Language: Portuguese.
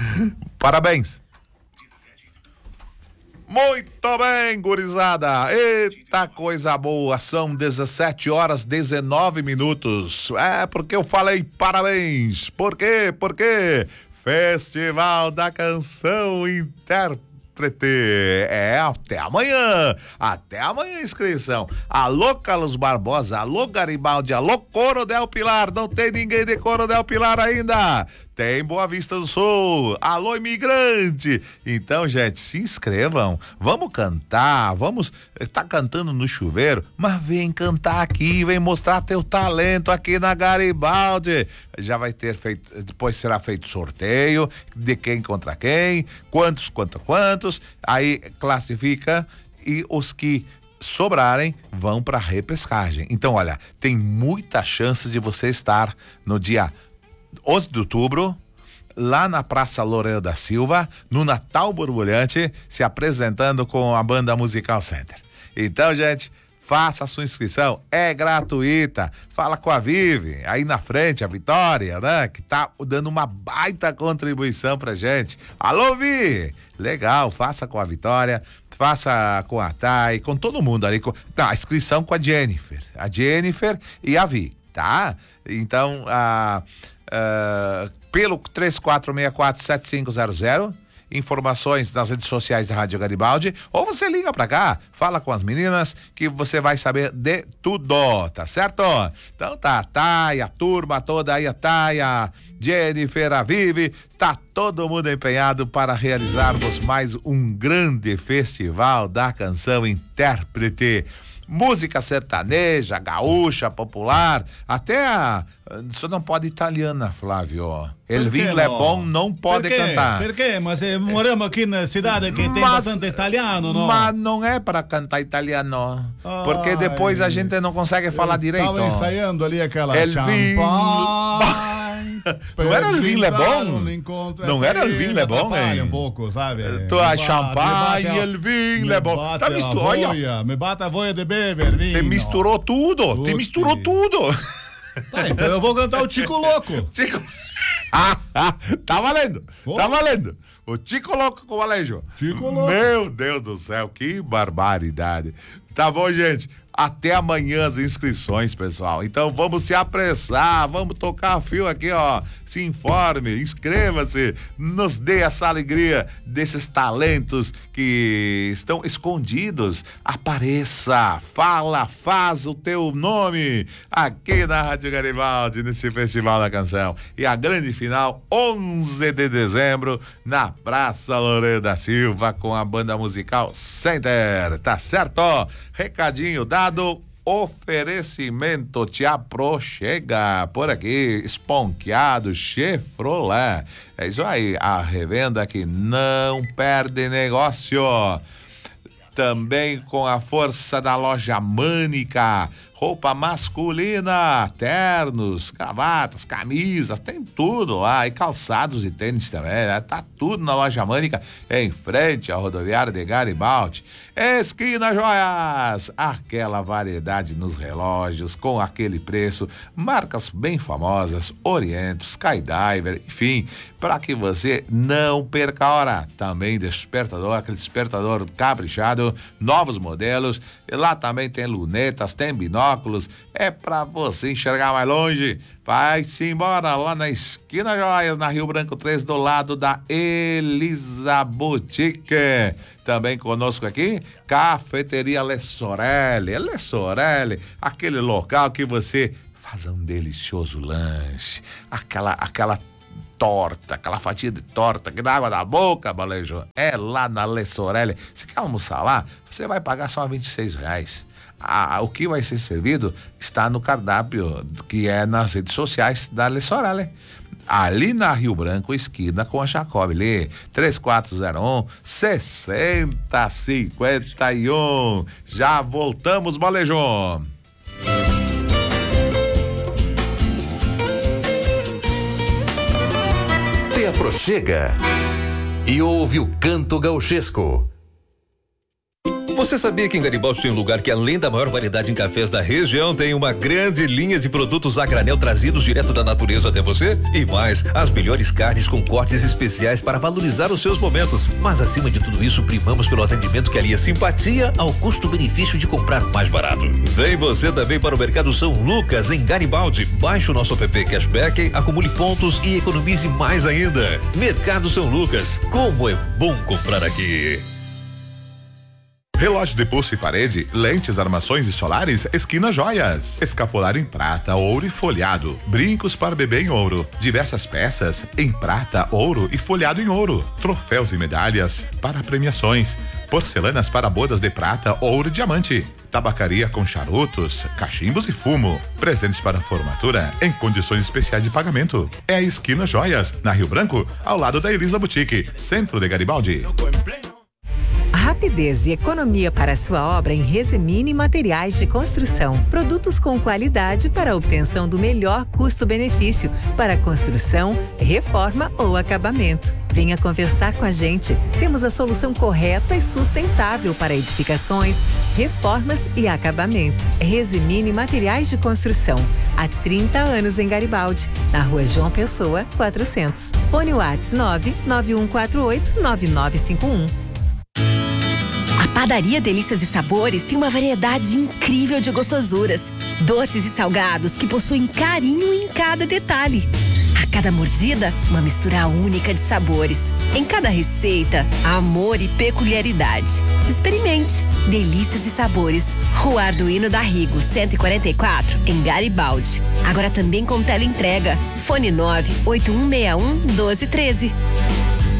Parabéns. Muito bem, gurizada. Eita coisa boa, são 17h19. É porque eu falei parabéns. Por quê? Porque Festival da Canção Intérprete. É, até amanhã a inscrição. Alô Carlos Barbosa, alô Garibaldi, alô Coronel Pilar, não tem ninguém de Coronel Pilar ainda. Tem Boa Vista do Sul, alô imigrante. Então, gente, se inscrevam, vamos cantar, tá cantando no chuveiro, mas vem cantar aqui, vem mostrar teu talento aqui na Garibaldi. Já vai ter feito, depois será feito sorteio de quem contra quem, quantos, aí classifica e os que sobrarem vão para repescagem. Então, olha, tem muita chance de você estar no dia 11 de outubro, lá na Praça Loureiro da Silva, no Natal Borbulhante, se apresentando com a Banda Musical Center. Então, gente, faça a sua inscrição, é gratuita. Fala com a Vivi, aí na frente, a Vitória, né? Que tá dando uma baita contribuição pra gente. Alô, Vi! Legal, faça com a Vitória, faça com a Thay, com todo mundo ali. A inscrição com a Jennifer e a Vi, tá? Então, pelo 3464-7500, informações nas redes sociais da Rádio Garibaldi, ou você liga pra cá, fala com as meninas que você vai saber de tudo, tá certo? Então tá, a Thay, a turma toda aí, a Thay, a Jennifer, a Vivi, tá todo mundo empenhado para realizarmos mais um grande festival da canção intérprete. Música sertaneja, gaúcha, popular, até só não pode italiana, Flávio. Elvin Lebon não pode cantar. Por quê? Mas moramos aqui na cidade que tem bastante italiano, não? Mas não é para cantar italiano, porque depois a gente não consegue falar direito. Tava ensaiando ali aquela Elvin. Não era Elvin Lebon? Não era Elvin Lebon, hein? Um pouco, sabe? Tu a champanhe, Elvin Lebon. Tá misturado. Me bate a voia de beber, Te misturou tudo. Te misturou tudo. Tá, então eu vou cantar o Tico Louco. Tá valendo. Tá valendo. O Tico Louco com o Alejo. Tico Louco. Meu Deus do céu, que barbaridade. Tá bom, gente? Até amanhã as inscrições, pessoal. Então vamos se apressar, vamos tocar fio aqui, ó. Se informe, inscreva-se, nos dê essa alegria desses talentos que estão escondidos. Apareça, fala, faz o teu nome aqui na Rádio Garibaldi, nesse Festival da Canção. E a grande final, 11 de dezembro, na Praça Loureiro da Silva, com a Banda Musical Center. Tá certo? Recadinho dado, oferecimento te aproxega por aqui, Esponqueado Chevrolet. É isso aí, a revenda que não perde negócio. Também com a força da loja Mânica, roupa masculina, ternos, gravatas, camisas, tem tudo lá, e calçados e tênis também, né? Tá tudo na loja Mânica, em frente à rodoviária de Garibaldi. Esquina Joias, aquela variedade nos relógios, com aquele preço, marcas bem famosas, Oriento, Skydiver, enfim, para que você não perca a hora. Também despertador, aquele despertador caprichado, novos modelos, e lá também tem lunetas, tem binóculos, é para você enxergar mais longe. Vai-se embora lá na Esquina Joias, na Rio Branco 3, do lado da Elisa Boutique. Também conosco aqui, Cafeteria Le Sorelle. Le Sorelle, aquele local que você faz um delicioso lanche, aquela torta, aquela fatia de torta que dá água da boca, Balejo, é lá na Le Sorelle. Você quer almoçar lá? Você vai pagar só R$26. O que vai ser servido está no cardápio, que é nas redes sociais da Le Sorelle. Ali na Rio Branco, esquina com a Jacob, 3401-6051. Já voltamos, Balejo. Te aproxega e ouve o canto gauchesco. Você sabia que em Garibaldi tem um lugar que, além da maior variedade em cafés da região, tem uma grande linha de produtos a granel trazidos direto da natureza até você? E mais, as melhores carnes com cortes especiais para valorizar os seus momentos. Mas acima de tudo isso, primamos pelo atendimento que alia simpatia ao custo-benefício de comprar mais barato. Vem você também para o Mercado São Lucas, em Garibaldi. Baixe o nosso app Cashback, acumule pontos e economize mais ainda. Mercado São Lucas, como é bom comprar aqui. Relógio de pulso e parede, lentes, armações e solares, Esquina Joias. Escapular em prata, ouro e folhado. Brincos para bebê em ouro. Diversas peças em prata, ouro e folhado em ouro. Troféus e medalhas para premiações. Porcelanas para bodas de prata, ouro e diamante. Tabacaria com charutos, cachimbos e fumo. Presentes para formatura em condições especiais de pagamento. É a Esquina Joias, na Rio Branco, ao lado da Elisa Boutique, centro de Garibaldi. Rapidez e economia para a sua obra em Resemine Materiais de Construção. Produtos com qualidade para a obtenção do melhor custo-benefício para construção, reforma ou acabamento. Venha conversar com a gente. Temos a solução correta e sustentável para edificações, reformas e acabamento. Resemine Materiais de Construção. Há 30 anos em Garibaldi, na Rua João Pessoa, 400. Fone WhatsApp 991489951. A Padaria Delícias e Sabores tem uma variedade incrível de gostosuras, doces e salgados que possuem carinho em cada detalhe. A cada mordida, uma mistura única de sabores. Em cada receita, amor e peculiaridade. Experimente. Delícias e Sabores. Rua Arduino da Rigo, 144, em Garibaldi. Agora também com teleentrega. Fone 98161-1213.